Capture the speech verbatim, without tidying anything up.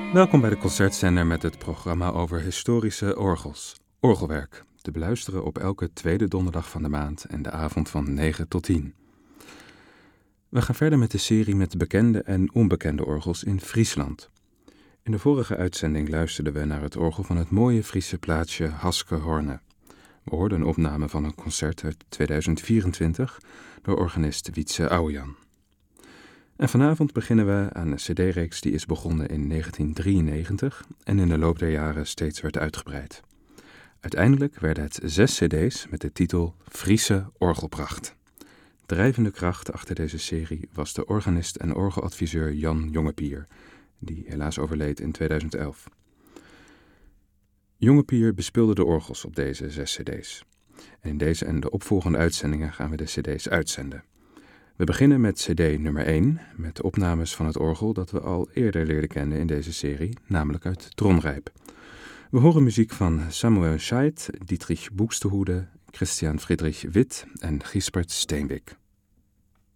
Welkom bij de Concertzender met het programma over historische orgels. Orgelwerk, te beluisteren op elke tweede donderdag van de maand en de avond van negen tot tien. We gaan verder met de serie met bekende en onbekende orgels in Friesland. In de vorige uitzending luisterden we naar het orgel van het mooie Friese plaatsje Haske-Horne. We hoorden een opname van een concert uit tweeduizend vierentwintig door organist Wietse Ouwejan. En vanavond beginnen we aan een cd-reeks die is begonnen in negentien drieënnegentig en in de loop der jaren steeds werd uitgebreid. Uiteindelijk werden het zes cd's met de titel Friese Orgelpracht. Drijvende kracht achter deze serie was de organist en orgeladviseur Jan Jongepier, die helaas overleed in tweeduizend elf. Jongepier bespeelde de orgels op deze zes cd's. En in deze en de opvolgende uitzendingen gaan we de cd's uitzenden. We beginnen met cd nummer één, met de opnames van het orgel dat we al eerder leerden kennen in deze serie, namelijk uit Tronrijp. We horen muziek van Samuel Scheidt, Dietrich Buxtehude, Christian Friedrich Witt en Giesbert Steenwijk.